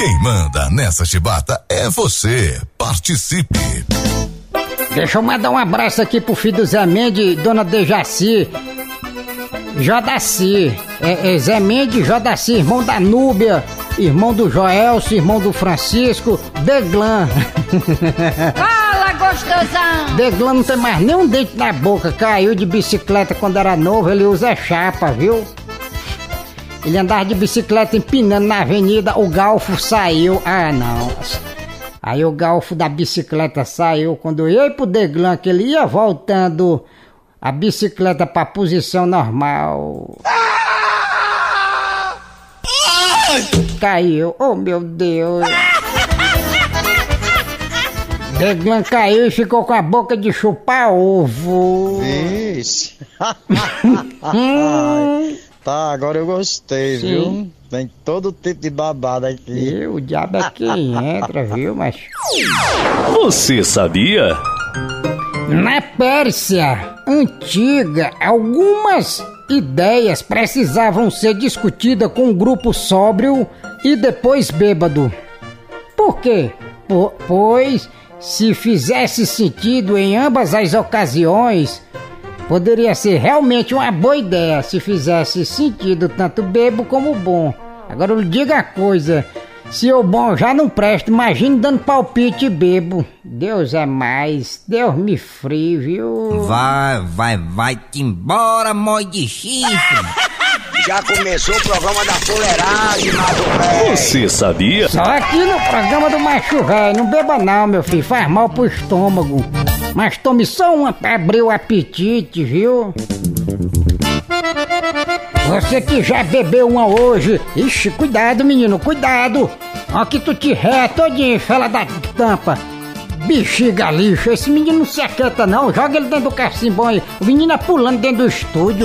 Quem manda nessa chibata é você. Participe. Deixa eu mandar um abraço aqui pro filho do Zé Mendes, dona Dejaci. Jodaci. Zé Mendes, Jodaci, irmão da Núbia, irmão do Joelcio, irmão do Francisco, Deglan. Fala, gostosão! Deglan não tem mais nenhum dente na boca, caiu de bicicleta quando era novo, ele usa chapa, viu? Ele andava de bicicleta empinando na avenida, o galfo saiu. Ah, não. Aí o galfo da bicicleta saiu. Quando eu ia pro Deglan, que ele ia voltando a bicicleta pra posição normal. Caiu. Oh, meu Deus. Deglan caiu e ficou com a boca de chupar ovo. Vixe. Tá, agora eu gostei, sim, viu? Tem todo tipo de babado aqui. O diabo é quem entra, viu, mas... Você sabia? Na Pérsia antiga, algumas ideias precisavam ser discutidas com um grupo sóbrio e depois bêbado. Por quê? Pois, se fizesse sentido em ambas as ocasiões... Poderia ser realmente uma boa ideia se fizesse sentido tanto bebo como bom. Agora eu lhe digo a coisa, se o bom já não presta, imagine dando palpite e bebo. Deus é mais, Deus me frie, viu? Vai-te embora, mói de chifre. Já começou o programa da fuleiragem, Mato Velho. Você sabia? Só aqui no programa do Macho Velho, não beba não, meu filho, faz mal pro estômago. Mas tome só uma pra abrir o apetite, viu? Você que já bebeu uma hoje, ixi, cuidado menino, cuidado. Ó que tu te ré todinho, fela da tampa. Bexiga lixo, esse menino não se aquieta não, joga ele dentro do cacimbão aí. O menino é pulando dentro do estúdio.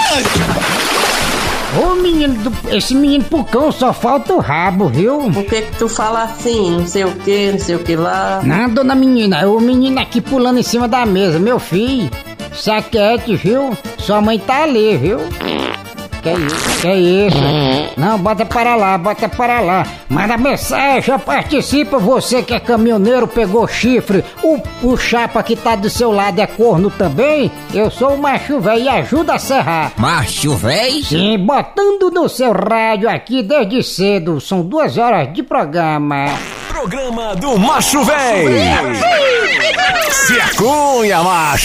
Ô menino, esse menino pucão só falta o rabo, viu? Por que tu fala assim, não sei o que lá? Não, dona menina, o menino aqui pulando em cima da mesa, meu filho. Se aquiete, viu? Sua mãe tá ali, viu? Que isso? Não, bota para lá. Manda mensagem, participa. Você que é caminhoneiro, pegou chifre. O chapa que tá do seu lado é corno também? Eu sou o Macho Velho e ajuda a serrar. Macho Velho? Sim, botando no seu rádio aqui desde cedo. São 2 horas de programa. Programa do Macho Velho. Se a cunha, macho.